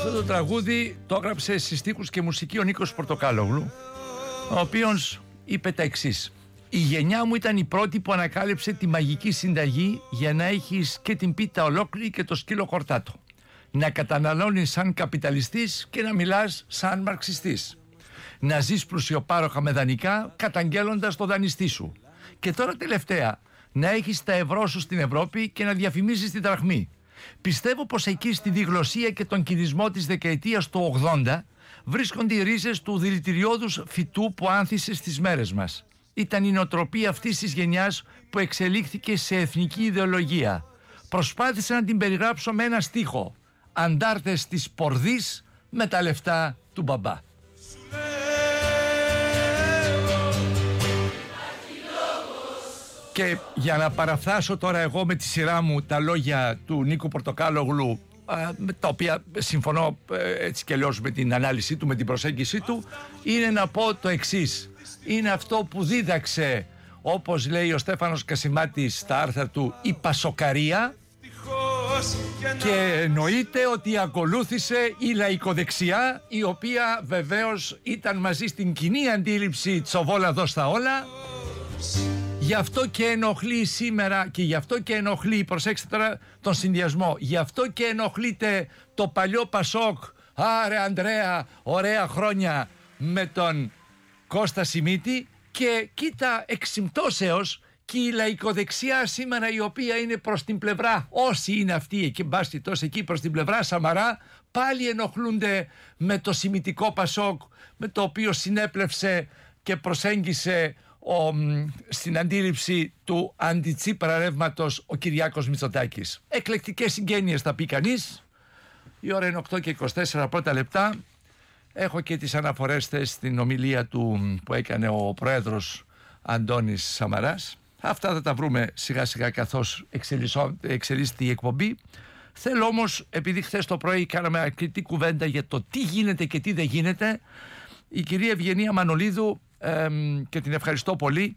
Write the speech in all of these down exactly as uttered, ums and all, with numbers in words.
Αυτό το τραγούδι το έγραψε στις στίχους και μουσική ο Νίκος Πορτοκάλογλου, ο οποίος είπε τα εξής: «Η γενιά μου ήταν η πρώτη που ανακάλυψε τη μαγική συνταγή για να έχεις και την πίτα ολόκληρη και το σκύλο χορτάτο. Να καταναλώνεις σαν καπιταλιστής και να μιλάς σαν μαρξιστής. Να ζεις πλουσιοπάροχα με δανεικά καταγγέλλοντας το δανειστή σου. Και τώρα τελευταία, να έχεις τα ευρώ σου στην Ευρώπη και να διαφημίζεις την δραχμή. Πιστεύω πως εκεί στη διγλωσία και τον κινησμό της δεκαετίας του ογδόντα βρίσκονται οι ρίζες του δηλητηριώδους φυτού που άνθησε στις μέρες μας. Ήταν η νοοτροπία αυτής της γενιάς που εξελίχθηκε σε εθνική ιδεολογία. Προσπάθησα να την περιγράψω με ένα στίχο: αντάρτες της πορδής με τα λεφτά του μπαμπά». Και για να παραφράσω τώρα εγώ με τη σειρά μου τα λόγια του Νίκου Πορτοκάλογλου, με τα οποία συμφωνώ έτσι και αλλιώς με την ανάλυση του, με την προσέγγιση του, είναι να πω το εξής: είναι αυτό που δίδαξε, όπως λέει ο Στέφανος Κασιμάτης στα άρθρα του, η Πασοκαρία, και εννοείται ότι ακολούθησε η λαϊκοδεξιά, η οποία βεβαίως ήταν μαζί στην κοινή αντίληψη τσοβόλα δώσ' τα όλα. Γι' αυτό και ενοχλεί σήμερα, και γι' αυτό και ενοχλεί, προσέξτε τώρα τον συνδυασμό, γι' αυτό και ενοχλείται το παλιό Πασόκ, άρε Ανδρέα, ωραία χρόνια, με τον Κώστα Σιμίτη, και κοίτα εξυμπτώσεως και η λαϊκοδεξιά σήμερα, η οποία είναι προς την πλευρά, όσοι είναι αυτοί εκεί, μπάστι τόσο εκεί προς την πλευρά Σαμαρά, πάλι ενοχλούνται με το σιμιτικό Πασόκ, με το οποίο συνέπλευσε και προσέγγισε Ο, στην αντίληψη του αντιτσίπρα ρεύματος ο Κυριάκος Μητσοτάκης. Εκλεκτικές συγγένειες θα πει κανείς. Η ώρα είναι οκτώ και είκοσι τέσσερα πρώτα λεπτά. Έχω και τις αναφορές στην ομιλία του που έκανε ο πρόεδρος Αντώνης Σαμαράς. Αυτά θα τα βρούμε σιγά σιγά καθώς εξελίσσεται η εκπομπή. Θέλω όμως, επειδή χθες το πρωί κάναμε αρκετή κουβέντα για το τι γίνεται και τι δεν γίνεται, η κυρία Ευγενία Μανολίδου, Ε, και την ευχαριστώ πολύ,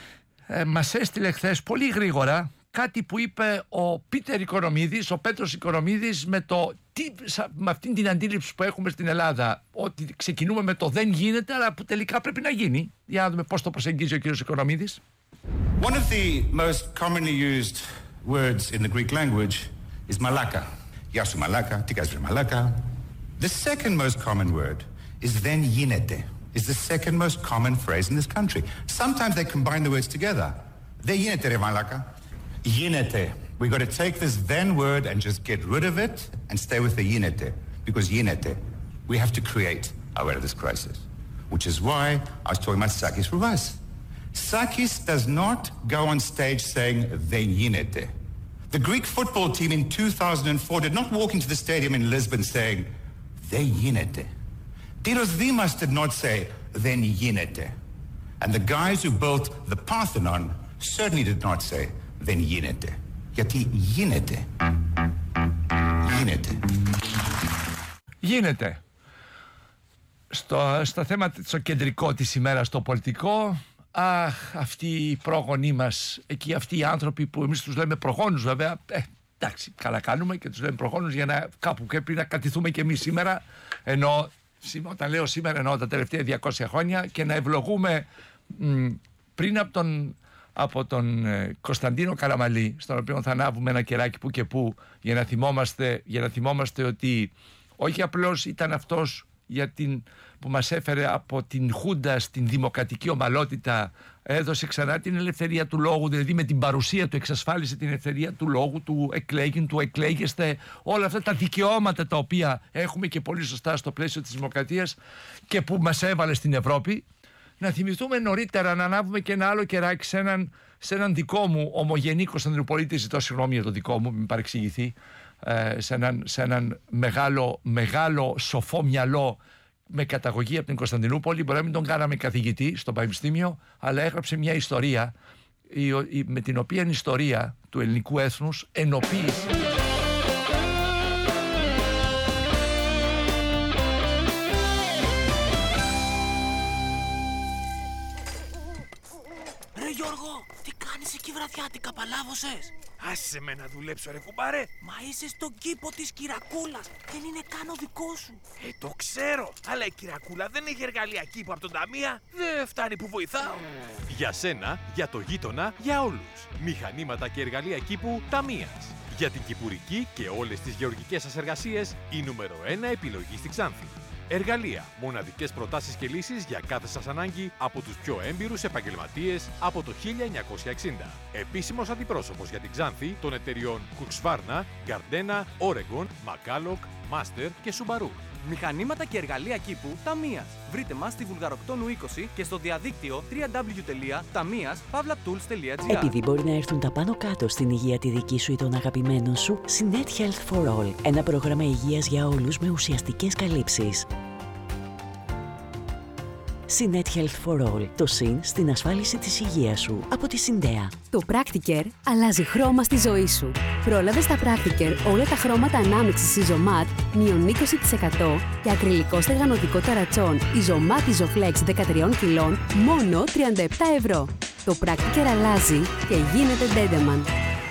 ε, μας έστειλε χθες πολύ γρήγορα κάτι που είπε ο Πίτερ Οικονομίδης, ο Πέτρος Οικονομίδης, με, το, τι, με αυτήν την αντίληψη που έχουμε στην Ελλάδα, ότι ξεκινούμε με το δεν γίνεται, αλλά που τελικά πρέπει να γίνει. Για να δούμε πώς το προσεγγίζει ο κύριος Οικονομίδης. One of the most commonly used words in the Greek language is malaka. Γεια σου μαλάκα, τι κάνεις βρε μαλάκα. The second most common word is δεν γίνεται. Is the second most common phrase in this country. Sometimes they combine the words together. Δεν γίνεται ρε μαλάκα. Γίνεται. We got to take this then word and just get rid of it and stay with the γίνεται. Because γίνεται. We have to create our way out of this crisis. Which is why I was talking about Sakis Rovas. Sakis does not go on stage saying δεν γίνεται. The Greek football team in two thousand four did not walk into the stadium in Lisbon saying δεν γίνεται. Tiros Dimas did not say δεν γίνεται. And the guys who built the Parthenon certainly did not say δεν γίνεται. Γιατί γίνεται. Γίνεται. Γίνεται. Στο, στο θέμα το κεντρικό της ημέρας, στο πολιτικό, αχ, αυτοί οι πρόγονοί μας, εκεί αυτοί οι άνθρωποι που εμείς τους λέμε προγόνους βέβαια, ε, εντάξει, καλά κάνουμε και τους λέμε προγόνους για να κάπου και πριν να κατηθούμε και εμείς σήμερα, ενώ όταν λέω σήμερα εννοώ τα τελευταία διακόσια χρόνια, και να ευλογούμε μ, πριν από τον, από τον ε, Κωνσταντίνο Καραμαλή, στον οποίο θα ανάβουμε ένα κεράκι που και που, για να θυμόμαστε, για να θυμόμαστε ότι όχι απλώς ήταν αυτός για την, που μας έφερε από την Χούντα στην δημοκρατική ομαλότητα, έδωσε ξανά την ελευθερία του λόγου, δηλαδή με την παρουσία του εξασφάλισε την ελευθερία του λόγου, του εκλέγην, του εκλέγεστε, όλα αυτά τα δικαιώματα τα οποία έχουμε και πολύ σωστά στο πλαίσιο της δημοκρατίας και που μας έβαλε στην Ευρώπη. Να θυμηθούμε νωρίτερα να ανάβουμε και ένα άλλο κεράκι σε έναν, σε έναν δικό μου ομογενή Κωνσταντινούπολίτη, ζητώ συγγνώμη για το δικό μου, μην παρεξηγηθεί, ε, σε, έναν, σε έναν μεγάλο, μεγάλο σοφό μυαλό με καταγωγή από την Κωνσταντινούπολη. Μπορεί να μην τον κάναμε καθηγητή στο πανεπιστήμιο, αλλά έγραψε μια ιστορία η, η, με την οποία η ιστορία του ελληνικού έθνους ενοποίησε. Ρε Γιώργο, τι κάνεις εκεί βραδιάτικα, παλάβωσες? Άσε με να δουλέψω, ρε κουμπάρε. Μα είσαι στον κήπο της Κυρακούλας. Δεν είναι καν ο δικό σου. Ε, το ξέρω. Αλλά η Κυρακούλα δεν έχει εργαλεία κήπου από τον Ταμεία. Δεν φτάνει που βοηθάω. Για σένα, για το γείτονα, για όλους. Μηχανήματα και εργαλεία κήπου Ταμείας. Για την κυπουρική και όλες τις γεωργικές σας εργασίες, η νούμερο ένα επιλογή στη Ξάνθη. Εργαλεία, μοναδικές προτάσεις και λύσεις για κάθε σας ανάγκη από τους πιο έμπειρους επαγγελματίες από το χίλια εννιακόσια εξήντα. Επίσημος αντιπρόσωπος για την Ξάνθη των εταιριών Husqvarna, Gardena, Oregon, Macalloch, Master και Subaru. Μηχανήματα και εργαλεία κήπου Ταμείας. Βρείτε μας στη Βουλγαροκτόνου είκοσι και στο διαδίκτυο double-u double-u double-u τελεία ταμείας παύλα tools τελεία gr. Επειδή μπορεί να έρθουν τα πάνω κάτω στην υγεία τη δική σου ή των αγαπημένων σου, Sinet Health for All. Ένα πρόγραμμα υγείας για όλους με ουσιαστικές καλύψεις. Sinet Health for All. Το συν στην ασφάλιση της υγείας σου. Από τη Συντέα. Το Practicare αλλάζει χρώμα στη ζωή σου. Πρόλαβε στα Practicare όλα τα χρώματα ανάμειξης Isomat μείον είκοσι τοις εκατό και ακριλικό στεγανωτικό ταρατσόν Isomat Isoflex δεκατρία κιλών μόνο τριάντα επτά ευρώ. Το Practicare αλλάζει και γίνεται Dedeman.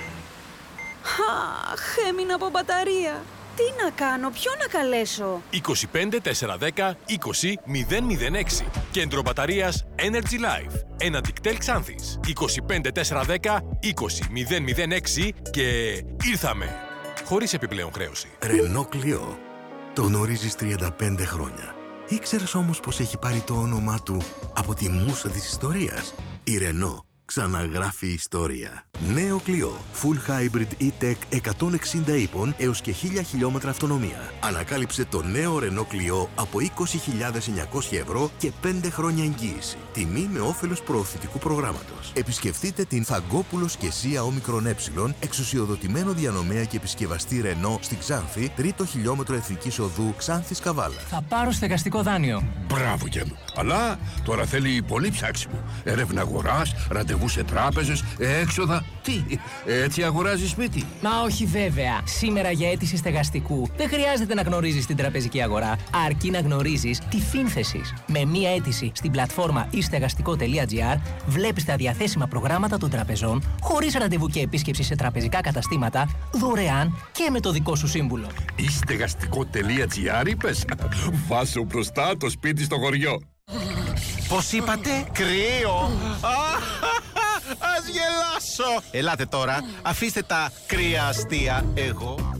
Αχ, έμεινα από μπαταρία. Τι να κάνω, ποιον να καλέσω? είκοσι πέντε τετρακόσια δέκα είκοσι μηδέν μηδέν έξι. Κέντρο μπαταρίας Energy Life. Ένα Dictel Ξάνθης. είκοσι πέντε τετρακόσια δέκα είκοσι μηδέν μηδέν έξι και ήρθαμε. Χωρίς επιπλέον χρέωση. Renault Clio. Το γνωρίζεις τριάντα πέντε χρόνια. Ήξερες όμως πως έχει πάρει το όνομά του από τη μούσα της ιστορίας? Η Renault ξαναγράφει ιστορία. Νέο Clio. Full Hybrid E-Tech εκατόν εξήντα ύπων έως και χίλια χιλιόμετρα αυτονομία. Ανακάλυψε το νέο Renault Clio από είκοσι χιλιάδες εννιακόσια ευρώ και πέντε χρόνια εγγύηση. Τιμή με όφελος προωθητικού προγράμματος. Επισκεφτείτε την Θαγκόπουλος και Σία Όμικρον Ε, εξουσιοδοτημένο διανομέα και επισκευαστή Renault στη Ξάνθη, τρίτο χιλιόμετρο Εθνικής Οδού Ξάνθης Καβάλα. Θα πάρω στεγαστικό δάνειο. Μπράβο και μου. Αλλά τώρα θέλει πολύ ψάξιμο. Έρευνα αγοράς, ραντεβού σε τράπεζες, έξοδα. Τι, έτσι αγοράζεις σπίτι? Μα όχι βέβαια. Σήμερα για αίτηση στεγαστικού δεν χρειάζεται να γνωρίζεις την τραπεζική αγορά, αρκεί να γνωρίζεις τη φύνθεσης. Με μία αίτηση στην πλατφόρμα e στεγαστικό τελεία gr βλέπεις τα διαθέσιμα προγράμματα των τραπεζών, χωρίς ραντεβού και επίσκεψη σε τραπεζικά καταστήματα, δωρεάν και με το δικό σου σύμβουλο. e στεγαστικό τελεία gr είπες? Βάζω μπροστά το σπίτι στο χωριό. Πώς είπατε? Κρύο! Ας γελάσω! Ελάτε τώρα, αφήστε τα κρύα αστεία, εγώ.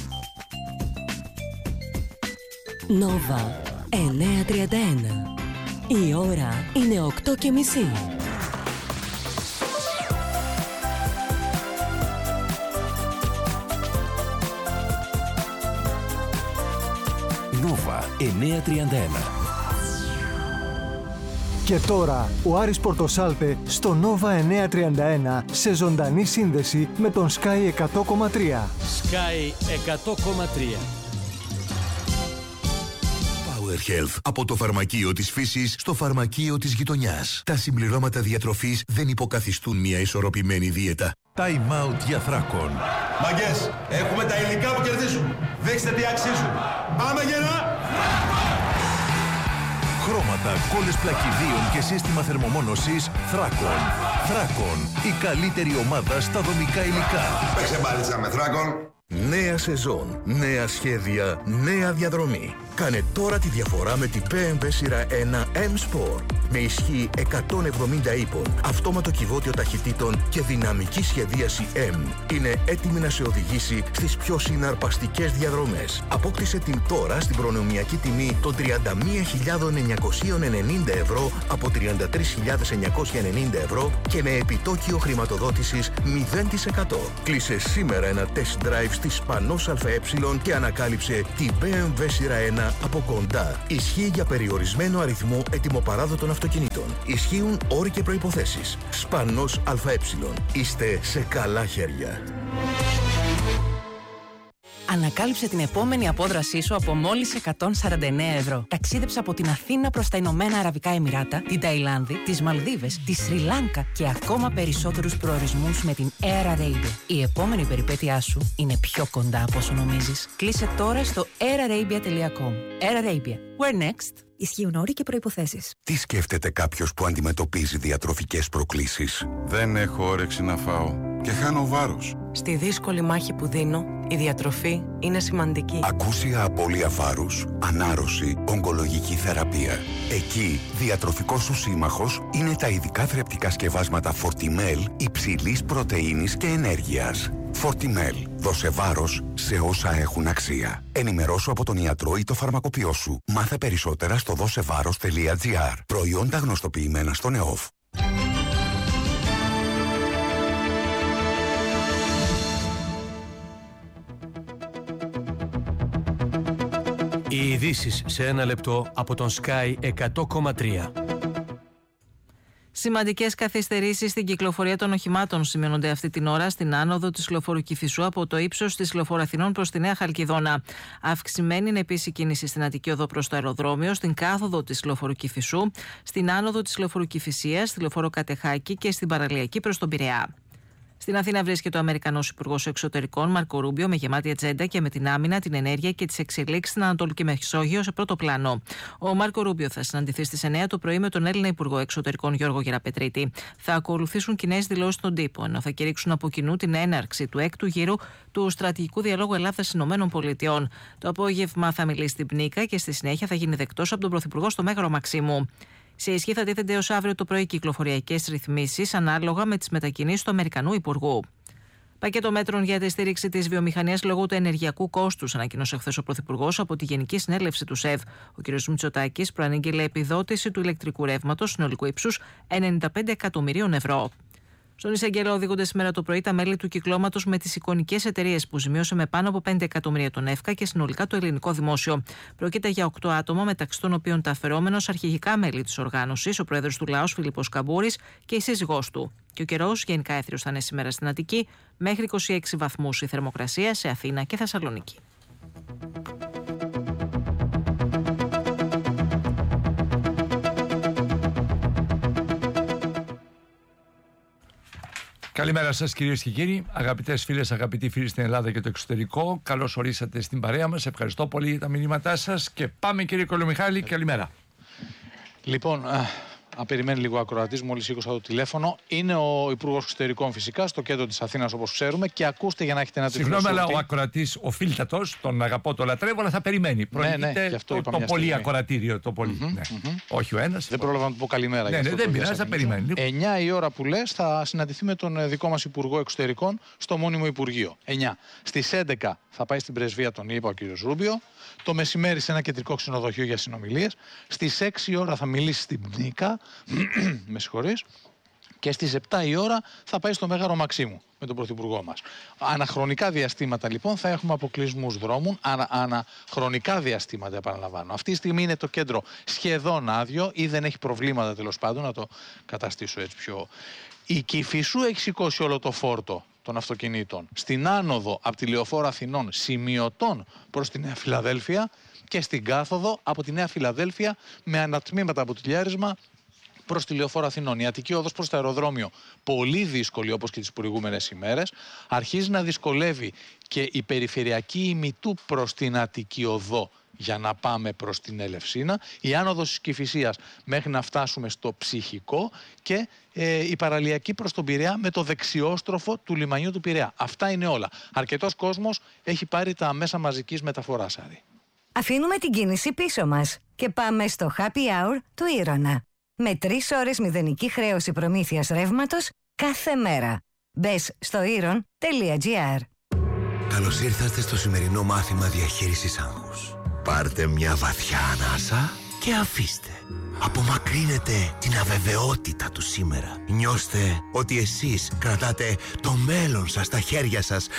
Nova εννιακόσια τριάντα ένα. Η ώρα είναι οκτώ και μισή. Nova εννιακόσια τριάντα ένα. Και τώρα ο Άρης Πορτοσάλτε στο Nova εννιακόσια τριάντα ένα σε ζωντανή σύνδεση με τον Sky εκατό κόμμα τρία. Sky εκατό κόμμα τρία. Power Health. Από το φαρμακείο της φύσης στο φαρμακείο της γειτονιάς. Τα συμπληρώματα διατροφής δεν υποκαθιστούν μια ισορροπημένη δίαιτα. Time out για Θράκον. Μαγκές, έχουμε τα υλικά που κερδίζουν. Δείξτε τι αξίζουν. Πάμε γερά! Χρώματα, κόλλες πλακιδίων και σύστημα θερμομόνωσης Θράκον. Θράκον, η καλύτερη ομάδα στα δομικά υλικά. Παίξε μπάλιτσα με Θράκον. Νέα σεζόν, νέα σχέδια, νέα διαδρομή. Κάνε τώρα τη διαφορά με την μπι εμ ντάμπλιου σειρά ένα M-Sport. Με ισχύ εκατόν εβδομήντα ύπων, αυτόματο κυβότιο ταχυτήτων και δυναμική σχεδίαση M. Είναι έτοιμη να σε οδηγήσει στις πιο συναρπαστικές διαδρομές. Απόκτησε την τώρα στην προνομιακή τιμή των τριάντα μία χιλιάδες εννιακόσια ενενήντα ευρώ από τριάντα τρεις χιλιάδες εννιακόσια ενενήντα ευρώ και με επιτόκιο χρηματοδότησης μηδέν τοις εκατό. Κλείσε σήμερα ένα test drive στη Σπανός ΑΕ και ανακάλυψε την μπι εμ ντάμπλιου σειρά ένα από κοντά. Ισχύει για περιορισμένο αριθμό ετοιμοπαράδοτων αυτοκινήτων. Ισχύουν όροι και προϋποθέσεις. Σπανός ΑΕ. Είστε σε καλά χέρια. Ανακάλυψε την επόμενη απόδρασή σου από μόλις εκατόν σαράντα εννέα ευρώ. Ταξίδεψε από την Αθήνα προς τα Ηνωμένα Αραβικά Εμιράτα, την Ταϊλάνδη, τις Μαλδίβες, τη Σρι Λάνκα και ακόμα περισσότερους προορισμούς με την Air Arabia. Η επόμενη περιπέτειά σου είναι πιο κοντά από όσο νομίζεις. Κλείσε τώρα στο air arabia τελεία com. Air Arabia. Where next? Ισχύουν όροι και προϋποθέσεις. Τι σκέφτεται κάποιος που αντιμετωπίζει διατροφικές προκλήσεις? Δεν έχω όρεξη να φάω και χάνω βάρος. Στη δύσκολη μάχη που δίνω, η διατροφή είναι σημαντική. Ακούσια απώλεια βάρους, ανάρρωση, ογκολογική θεραπεία. Εκεί, διατροφικός σου σύμμαχος είναι τα ειδικά θρεπτικά σκευάσματα Fortimel υψηλής πρωτεΐνης και ενέργειας. Fortimel. Δώσε βάρος σε όσα έχουν αξία. Ενημερώσου από τον ιατρό ή το φαρμακοποιό σου. Μάθε περισσότερα στο δώσεβάρος τελεία τζι άρ. Προϊόντα γνωστοποιημένα στον ΕΟΦ. Οι ειδήσεις σε ένα λεπτό από τον Sky εκατό κόμμα τρία. Σημαντικές καθυστερήσεις στην κυκλοφορία των οχημάτων σημειώνονται αυτή την ώρα στην άνοδο της λεωφόρου Κηφισού από το ύψος της λεωφόρου Αθηνών προς τη Νέα Χαλκιδόνα. Αυξημένη είναι επίσης η κίνηση στην Αττική Οδό προς το αεροδρόμιο, στην κάθοδο της λεωφόρου Κηφισού, στην άνοδο της λεωφόρου Κηφισίας, στη λεωφόρο Κατεχάκη και στην παραλιακή προς τον Πειραιά. Στην Αθήνα βρίσκεται ο Αμερικανός Υπουργός Εξωτερικών Μάρκο Ρούμπιο με γεμάτη ατζέντα και με την άμυνα, την ενέργεια και τις εξελίξεις στην Ανατολική Μεσόγειο σε πρώτο πλάνο. Ο Μάρκο Ρούμπιο θα συναντηθεί στις εννιά το πρωί με τον Έλληνα Υπουργό Εξωτερικών Γιώργο Γεραπετρίτη. Θα ακολουθήσουν κοινές δηλώσεις στον τύπο, ενώ θα κηρύξουν από κοινού την έναρξη του έκτου γύρου του στρατηγικού διαλόγου Ελλάδα-ΗΠΑ. Το απόγευμα θα μιλήσει στην Πνίκα και στη συνέχεια θα γίνει δεκτός από τον Πρωθυπουργό στο Μέγαρο Μαξίμου. Σε ισχύ θα τίθενται έως αύριο το πρωί κυκλοφοριακές ρυθμίσεις ανάλογα με τις μετακινήσεις του Αμερικανού Υπουργού. Πακέτο μέτρων για τη στήριξη της βιομηχανίας λόγω του ενεργειακού κόστους, ανακοίνωσε χθες ο Πρωθυπουργός από τη Γενική Συνέλευση του ΣΕΒ. Ο κ. Μητσοτάκης προανήγγειλε επιδότηση του ηλεκτρικού ρεύματος συνολικού ύψους ενενήντα πέντε εκατομμυρίων ευρώ. Στον εισαγγελέα οδηγούνται σήμερα το πρωί τα μέλη του κυκλώματος με τις εικονικές εταιρείες που ζημίωσε με πάνω από πέντε εκατομμύρια τον ΕΦΚΑ και συνολικά το ελληνικό δημόσιο. Πρόκειται για οκτώ άτομα, μεταξύ των οποίων τα αφαιρόμενος αρχηγικά μέλη της οργάνωσης, ο πρόεδρος του Λαός Φίλιππος Καμπούρης και η σύζυγός του. Και ο καιρός γενικά έθριος θα είναι σήμερα στην Αττική, μέχρι είκοσι έξι βαθμούς η θερμοκρασία σε Αθήνα και Θεσσαλονίκη. Καλημέρα σας κυρίες και κύριοι, αγαπητές φίλες, αγαπητοί φίλοι στην Ελλάδα και το εξωτερικό. Καλώς ορίσατε στην παρέα μας. Ευχαριστώ πολύ για τα μηνύματά σας και πάμε κύριε Κολομιχάλη, καλημέρα. Λοιπόν, αν περιμένει λίγο ο ακροατής, μόλις σήκωσα το τηλέφωνο, είναι ο Υπουργός Εξωτερικών φυσικά στο κέντρο της Αθήνας όπως ξέρουμε και ακούστε για να έχετε ένα τηλέφωνο. Συγγνώμη, αλλά ο ακροατής, ο φίλτατος, τον αγαπώ, τον λατρεύω, αλλά θα περιμένει. Προηγείται ναι, ναι, το, το πολύ ακροατήριο, το πολύ. Mm-hmm, ναι. mm-hmm. Όχι ο ένας. Δεν πρόλαβα να του πω καλημέρα. Ναι, ναι, δεν πειράζει, θα περιμένει. εννιά η ώρα που λες θα συναντηθεί με τον δικό μας Υπουργό Εξωτερικών στο μόνιμο Υπουργείο. εννιά. Στις έντεκα θα πάει στην πρεσβεία, τον είπα ο κ. Ρούμπιο. Το μεσημέρι σε ένα κεντρικό ξενοδοχείο για συνομιλίες. Στις έξι η ώρα θα μιλήσει στην Πνίκα. Με συγχωρείς. Και στις επτά η ώρα θα πάει στο Μέγαρο Μαξίμου με τον Πρωθυπουργό μας. Αναχρονικά διαστήματα λοιπόν θα έχουμε αποκλεισμούς δρόμων. Ανα, αναχρονικά διαστήματα, επαναλαμβάνω. Αυτή τη στιγμή είναι το κέντρο σχεδόν άδειο ή δεν έχει προβλήματα τέλος πάντων, να το καταστήσω έτσι πιο. Η Κηφισού έχει σηκώσει όλο το φόρτο των αυτοκινήτων. Στην άνοδο από τη Λεωφόρο Αθηνών σημειωτών προς τη Νέα Φιλαδέλφια και στην κάθοδο από τη Νέα Φιλαδέλφια με ανατμήματα από τηλιάρισμα προς τη Λεωφόρο Αθηνών. Η Αττική Οδός προς το αεροδρόμιο, πολύ δύσκολη όπως και τις προηγούμενες ημέρες. Αρχίζει να δυσκολεύει και η περιφερειακή ημιτού προς την Αττική Οδό για να πάμε προς την Ελευσίνα. Η άνοδος της Κηφισίας μέχρι να φτάσουμε στο Ψυχικό και ε, η παραλιακή προς τον Πειραιά με το δεξιόστροφο του λιμανιού του Πειραιά. Αυτά είναι όλα. Αρκετός κόσμος έχει πάρει τα μέσα μαζικής μεταφοράς, Άρη. Αφήνουμε την κίνηση πίσω μας και πάμε στο Happy Hour του Ήρωνα. Με τρεις ώρες μηδενική χρέωση προμήθειας ρεύματος κάθε μέρα. Μπες στο ήρων τελεία τζι άρ. Καλώς ήρθατε στο σημερινό μάθημα διαχείρισης άγχους. Πάρτε μια βαθιά ανάσα και αφήστε. Απομακρύνετε την αβεβαιότητα του σήμερα. Νιώστε ότι εσείς κρατάτε το μέλλον σας στα χέρια σας.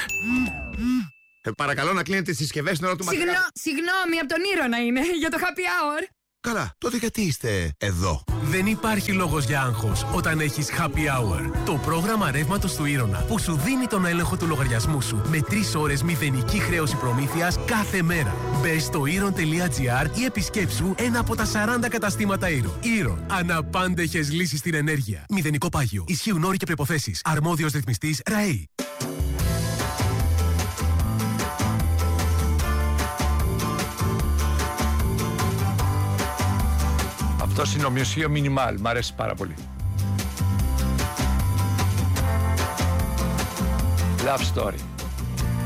Ε, παρακαλώ να κλείνετε τις συσκευές στην ώρα του μαθήματος. Συγγνώ, συγγνώμη, από τον Ήρωνα είναι, για το Happy Hour. Καλά, τότε γιατί είστε εδώ? Δεν υπάρχει λόγος για άγχος όταν έχεις Happy Hour. Το πρόγραμμα ρεύματος του Ήρωνα που σου δίνει τον έλεγχο του λογαριασμού σου με τρεις ώρες μηδενική χρέωση προμήθειας κάθε μέρα. Μπες στο ήρων τελεία τζι άρ ή επισκέψου ένα από τα σαράντα καταστήματα Ήρων. Ήρων. Αναπάντεχες λύσεις στην ενέργεια. Μηδενικό πάγιο. Ισχύουν όροι και προϋποθέσεις. Αρμόδιος ρυθμιστής ΡΑΕΗ. Αυτό είναι ο Μουσείο Μινιμάλ. Μ' αρέσει πάρα πολύ. Love Story.